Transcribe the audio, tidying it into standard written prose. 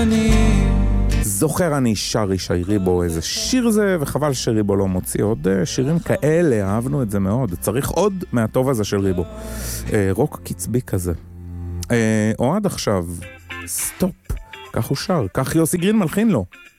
זוכר אני שר ישי ריבו, איזה שיר זה, וחבל שריבו לא מוציא עוד שירים כאלה, אהבנו את זה מאוד. צריך עוד מהטוב הזה של ריבו. רוק קצבי כזה. או עד עכשיו, סטופ. כך הוא שר, כך יוסי גרין מלחין לו.